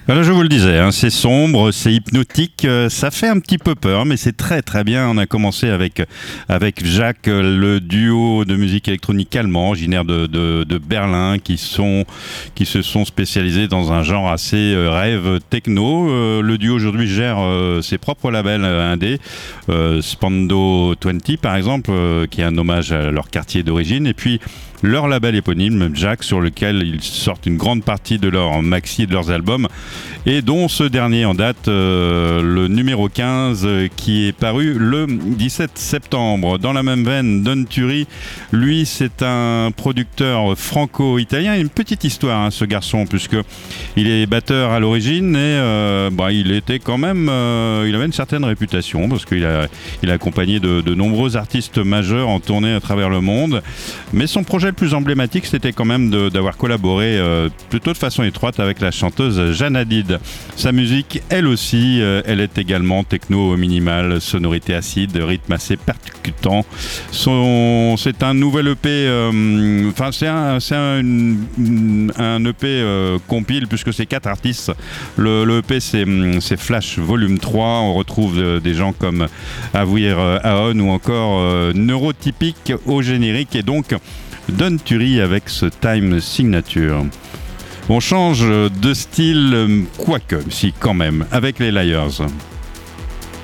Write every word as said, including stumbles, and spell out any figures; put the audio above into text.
Voilà, je vous le disais, hein, c'est sombre, c'est hypnotique, euh, ça fait un petit peu peur, mais c'est très très bien. On a commencé avec, avec Jacques, le duo de musique électronique allemand, originaire de, de, de Berlin, qui, sont, qui se sont spécialisés dans un genre assez euh, rêve techno. Euh, le duo aujourd'hui gère euh, ses propres labels euh, indés, euh, Spando vingt par exemple, euh, qui est un hommage à leur quartier d'origine, et puis leur label éponyme, Jack, sur lequel ils sortent une grande partie de leurs maxi et de leurs albums, et dont ce dernier en date, euh, le numéro quinze, euh, qui est paru le dix-sept septembre. Dans la même veine, Don Turi, lui, c'est un producteur franco-italien. Une petite histoire, hein, ce garçon, puisque il est batteur à l'origine, et euh, bah, il était quand même, euh, il avait une certaine réputation, parce qu'il a, il a accompagné de, de nombreux artistes majeurs en tournée à travers le monde. Mais son projet le plus emblématique, c'était quand même de, d'avoir collaboré euh, plutôt de façon étroite avec la chanteuse Jeanne Hadid. Sa musique, elle aussi, euh, elle est également techno minimal, sonorité acide, rythme assez percutant. Son, c'est un nouvel E P, euh, enfin c'est un, c'est un, une, un E P euh, compile, puisque c'est quatre artistes. Le, le E P, c'est, c'est Flash Volume trois. On retrouve euh, des gens comme Avuir Aon ou encore euh, Neurotypique au générique, et donc Don Turi avec ce Time Signature. On change de style, quoique, si quand même, avec les Liars.